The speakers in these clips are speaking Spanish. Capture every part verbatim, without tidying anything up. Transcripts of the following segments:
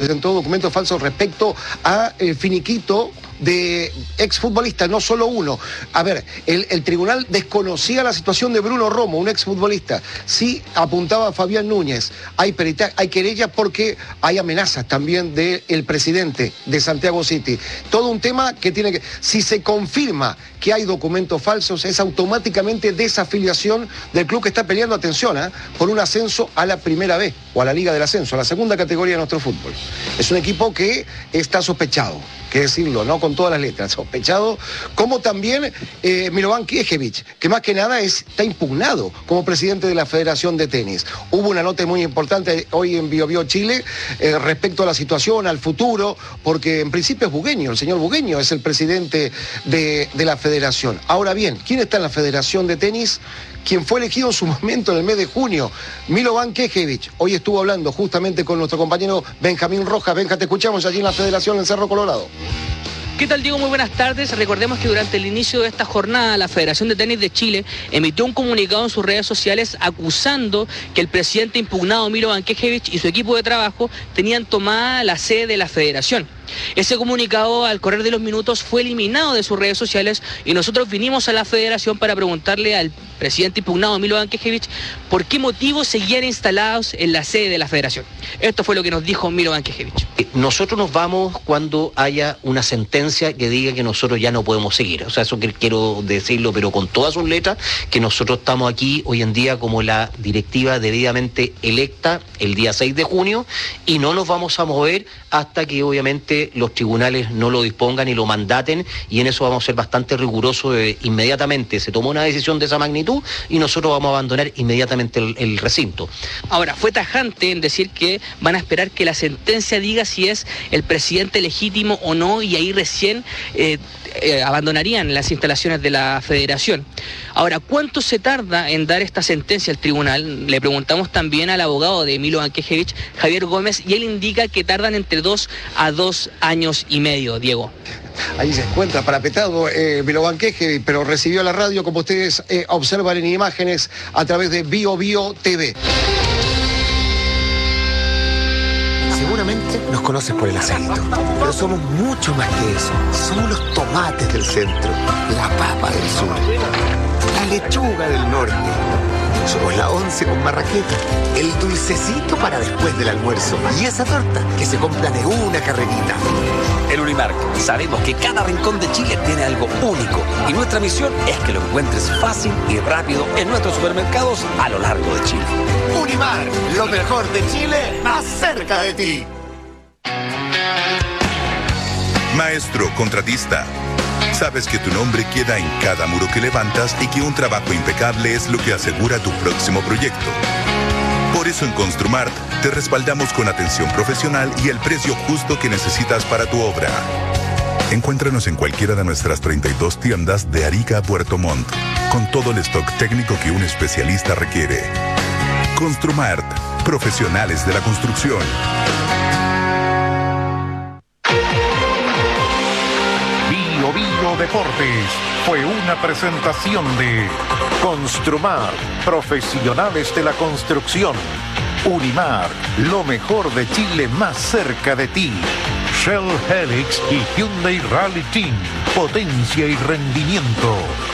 presentó documentos falsos respecto a el finiquito de exfutbolistas, no solo uno. A ver, el, el tribunal desconocía la situación de Bruno Romo, un exfutbolista. Sí apuntaba a Fabián Núñez. Hay, perita, hay querella porque hay amenazas también del presidente de Santiago City. Todo un tema que tiene que... Si se confirma que hay documentos falsos, es automáticamente desafiliación del club que está peleando, atención, ¿eh? por un ascenso a la primera B, o a la Liga del Ascenso, a la segunda categoría de nuestro fútbol. Es un equipo que está sospechado, que decirlo, ¿no? Con todas las letras, sospechado, como también eh, Milovan Knežević, que más que nada es, está impugnado como presidente de la Federación de Tenis. Hubo una nota muy importante hoy en Bio Bio Chile eh, respecto a la situación, al futuro, porque en principio es Bugueño, el señor Bugueño es el presidente de, de la Federación. Ahora bien, ¿quién está en la Federación de Tenis? Quien fue elegido en su momento en el mes de junio, Milovan Knežević. Hoy estuvo hablando justamente con nuestro compañero Benjamín Rojas. Benja, te escuchamos allí en la Federación en Cerro Colorado. ¿Qué tal, Diego? Muy buenas tardes. Recordemos que durante el inicio de esta jornada, la Federación de Tenis de Chile emitió un comunicado en sus redes sociales acusando que el presidente impugnado Milovan Knežević y su equipo de trabajo tenían tomada la sede de la Federación. Ese comunicado, al correr de los minutos, fue eliminado de sus redes sociales y nosotros vinimos a la Federación para preguntarle al presidente impugnado Milovan Knežević por qué motivo seguían instalados en la sede de la Federación. Esto fue lo que nos dijo Milovan Knežević. Nosotros nos vamos cuando haya una sentencia que diga que nosotros ya no podemos seguir. O sea, eso que quiero decirlo, pero con todas sus letras, que nosotros estamos aquí hoy en día como la directiva debidamente electa el día seis de junio y no nos vamos a mover hasta que obviamente los tribunales no lo dispongan y lo mandaten, y en eso vamos a ser bastante rigurosos. Eh, inmediatamente se tomó una decisión de esa magnitud y nosotros vamos a abandonar inmediatamente el, el recinto. Ahora, fue tajante en decir que van a esperar que la sentencia diga si es el presidente legítimo o no, y ahí recién eh, eh, abandonarían las instalaciones de la Federación. Ahora, ¿cuánto se tarda en dar esta sentencia al tribunal? Le preguntamos también al abogado de Milovan Knežević, Javier Gómez, y él indica que tardan entre dos a dos años y medio, Diego. Ahí se encuentra parapetado eh, Milovan Knežević, pero recibió la radio, como ustedes eh, observan en imágenes, a través de Bio Bio T V. Seguramente nos conoces por el acento, pero somos mucho más que eso. Somos los tomates del centro, la papa del sur, la lechuga del norte. Somos la once con marraqueta, el dulcecito para después del almuerzo y esa torta que se compra de una carrerita. En Unimark sabemos que cada rincón de Chile tiene algo único y nuestra misión es que lo encuentres fácil y rápido en nuestros supermercados a lo largo de Chile. Unimark, lo mejor de Chile, más cerca de ti. Maestro contratista, sabes que tu nombre queda en cada muro que levantas y que un trabajo impecable es lo que asegura tu próximo proyecto. Por eso en Construmart te respaldamos con atención profesional y el precio justo que necesitas para tu obra. Encuéntranos en cualquiera de nuestras treinta y dos tiendas de Arica a Puerto Montt, con todo el stock técnico que un especialista requiere. Construmart, profesionales de la construcción. Bio Bio Deportes fue una presentación de Construmart, profesionales de la construcción. Unimar, lo mejor de Chile más cerca de ti. Shell Helix y Hyundai Rally Team, potencia y rendimiento.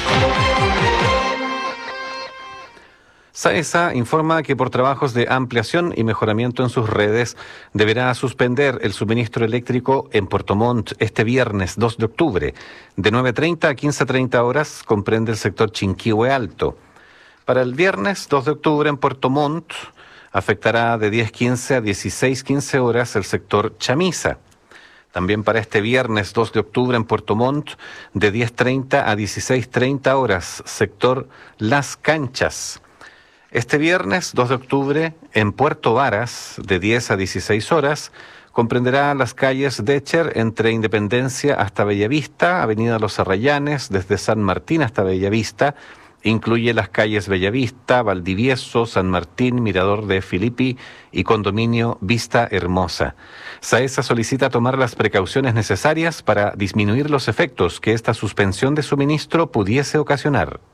SAESA informa que por trabajos de ampliación y mejoramiento en sus redes deberá suspender el suministro eléctrico en Puerto Montt este viernes dos de octubre. De nueve treinta a quince treinta horas comprende el sector Chinquihue Alto. Para el viernes dos de octubre en Puerto Montt afectará de diez quince a dieciséis quince horas el sector Chamisa. También para este viernes dos de octubre en Puerto Montt de diez treinta a dieciséis treinta horas sector Las Canchas. Este viernes dos de octubre en Puerto Varas de diez a dieciséis horas comprenderá las calles Decher entre Independencia hasta Bellavista, Avenida Los Arrayanes desde San Martín hasta Bellavista. Incluye las calles Bellavista, Valdivieso, San Martín, Mirador de Filippi y Condominio Vista Hermosa. SAESA solicita tomar las precauciones necesarias para disminuir los efectos que esta suspensión de suministro pudiese ocasionar.